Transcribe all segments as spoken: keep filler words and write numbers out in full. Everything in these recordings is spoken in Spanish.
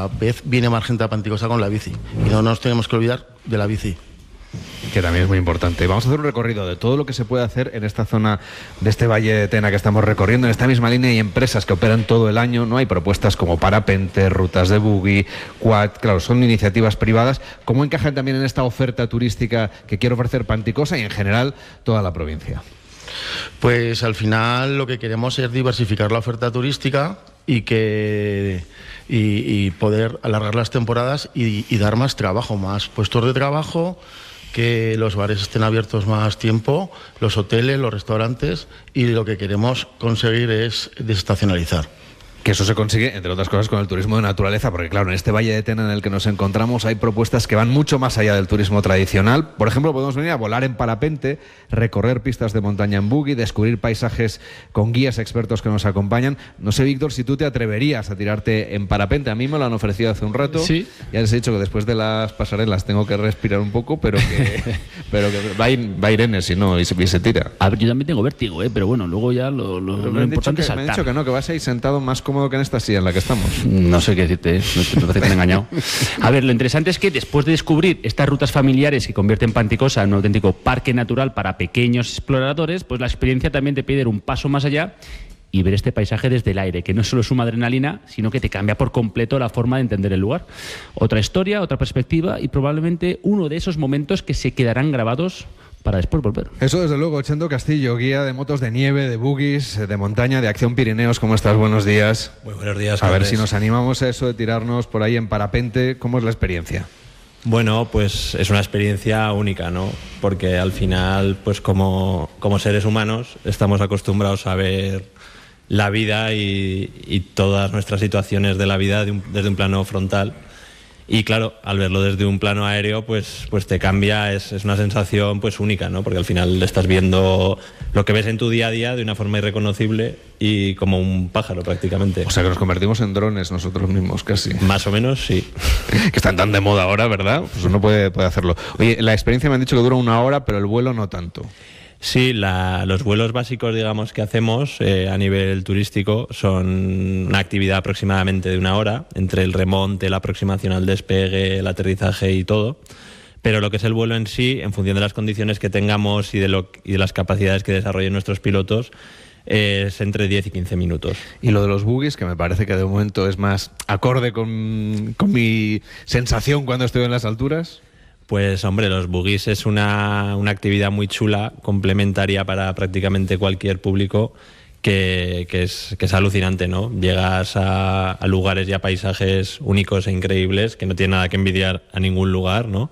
vez viene más gente a Panticosa con la bici. Y no nos tenemos que olvidar de la bici. Que también es muy importante. Vamos a hacer un recorrido de todo lo que se puede hacer en esta zona de este Valle de Tena que estamos recorriendo. En esta misma línea hay empresas que operan todo el año, ¿no? Hay propuestas como parapente, rutas de buggy, quad, claro, son iniciativas privadas. ¿Cómo encajan también en esta oferta turística que quiere ofrecer Panticosa y en general toda la provincia? Pues al final lo que queremos es diversificar la oferta turística y que y, y poder alargar las temporadas y, y dar más trabajo, más puestos de trabajo, que los bares estén abiertos más tiempo, los hoteles, los restaurantes, y lo que queremos conseguir es desestacionalizar. Que eso se consigue, entre otras cosas, con el turismo de naturaleza, porque claro, en este Valle de Tena en el que nos encontramos hay propuestas que van mucho más allá del turismo tradicional. Por ejemplo, podemos venir a volar en parapente, recorrer pistas de montaña en buggy, descubrir paisajes con guías expertos que nos acompañan. No sé, Víctor, si tú te atreverías a tirarte en parapente. A mí me lo han ofrecido hace un rato. Sí. Ya les he dicho que después de las pasarelas tengo que respirar un poco, pero que, pero que va, a ir, va Irene si no y se, y se tira. A ver, yo también tengo vértigo, ¿eh? Pero bueno, luego ya lo, lo, lo me importante que, es saltar. Me han dicho que no, que vas a ir sentado más cómodo que en esta silla en la que estamos. No sé qué decirte, ¿eh? No, me parece que me han engañado. A ver, lo interesante es que después de descubrir estas rutas familiares que convierten Panticosa en un auténtico parque natural para pequeños exploradores, pues la experiencia también te pide ir un paso más allá y ver este paisaje desde el aire, que no solo suma adrenalina, sino que te cambia por completo la forma de entender el lugar. Otra historia, otra perspectiva y probablemente uno de esos momentos que se quedarán grabados para después volver. Eso desde luego. Chendo Castillo, guía de motos de nieve, de buggies, de montaña, de Acción Pirineos. ¿Cómo estás? Buenos días. Muy buenos días. A ver si nos animamos a eso de tirarnos por ahí en parapente. ¿Cómo es la experiencia? Bueno, pues es una experiencia única, ¿no? Porque al final, pues como, como seres humanos, estamos acostumbrados a ver la vida y, y todas nuestras situaciones de la vida de un, desde un plano frontal. Y claro, al verlo desde un plano aéreo, pues, pues te cambia, es, es una sensación pues única, ¿no? Porque al final estás viendo lo que ves en tu día a día de una forma irreconocible y como un pájaro prácticamente. O sea que nos convertimos en drones nosotros mismos casi. Más o menos, sí. Que están tan de moda ahora, ¿verdad? Pues uno puede, puede hacerlo. Oye, la experiencia me han dicho que dura una hora, pero el vuelo no tanto. Sí, la, los vuelos básicos, digamos, que hacemos eh, a nivel turístico son una actividad aproximadamente de una hora, entre el remonte, la aproximación al despegue, el aterrizaje y todo. Pero lo que es el vuelo en sí, en función de las condiciones que tengamos y de, lo, y de las capacidades que desarrollen nuestros pilotos, eh, es entre diez y quince minutos. Y lo de los buggies, que me parece que de momento es más acorde con, con mi sensación cuando estoy en las alturas. Pues hombre, los buggies es una, una actividad muy chula, complementaria para prácticamente cualquier público, que, que, es, que es alucinante, ¿no? Llegas a, a lugares y a paisajes únicos e increíbles que no tienen nada que envidiar a ningún lugar, ¿no?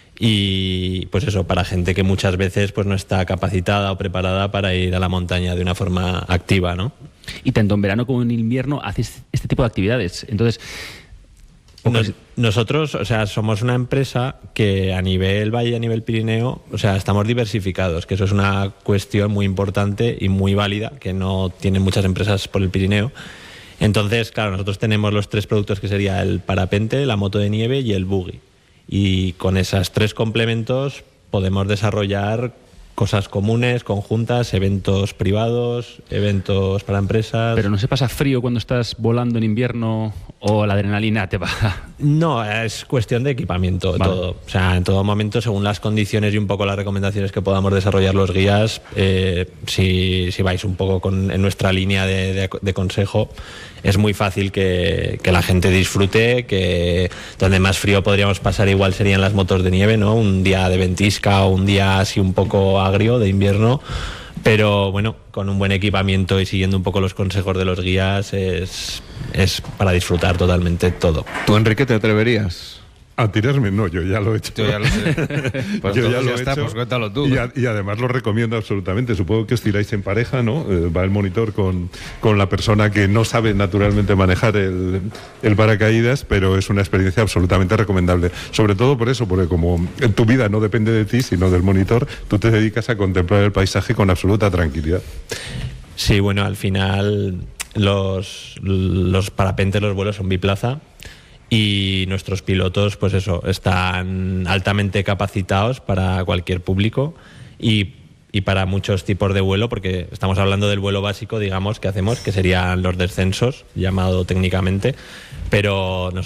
Y pues eso, para gente que muchas veces pues no está capacitada o preparada para ir a la montaña de una forma activa, ¿no? Y tanto en verano como en invierno haces este tipo de actividades. Entonces, Nos, nosotros, o sea, somos una empresa que a nivel Valle, a nivel Pirineo, o sea, estamos diversificados, que eso es una cuestión muy importante y muy válida, que no tienen muchas empresas por el Pirineo. Entonces, claro, nosotros tenemos los tres productos que sería el parapente, la moto de nieve y el buggy. Y con esos tres complementos podemos desarrollar cosas comunes, conjuntas, eventos privados, eventos para empresas. ¿Pero no se pasa frío cuando estás volando en invierno o la adrenalina te baja? No, es cuestión de equipamiento, vale. Todo. O sea, en todo momento, según las condiciones y un poco las recomendaciones que podamos desarrollar los guías, eh, si, si vais un poco con, en nuestra línea de, de, de consejo, es muy fácil que, que la gente disfrute, que donde más frío podríamos pasar igual serían las motos de nieve, ¿no? Un día de ventisca o un día así un poco agrio de invierno, pero bueno, con un buen equipamiento y siguiendo un poco los consejos de los guías es, es para disfrutar totalmente todo. ¿Tú, Enrique, te atreverías? A tirarme, no, yo ya lo he hecho. Yo ya lo sé. Pues yo ya lo ya he está, hecho. Pues cuéntalo tú. Y, a, y además lo recomiendo absolutamente. Supongo que os tiráis en pareja, ¿no? Eh, va el monitor con, con la persona que no sabe naturalmente manejar el, el paracaídas, pero es una experiencia absolutamente recomendable. Sobre todo por eso, porque como tu vida no depende de ti, sino del monitor, tú te dedicas a contemplar el paisaje con absoluta tranquilidad. Sí, bueno, al final los, los parapentes, los vuelos son biplaza. Y nuestros pilotos, pues eso, están altamente capacitados para cualquier público y, y para muchos tipos de vuelo, porque estamos hablando del vuelo básico, digamos, que hacemos, que serían los descensos, llamado técnicamente, pero nosotros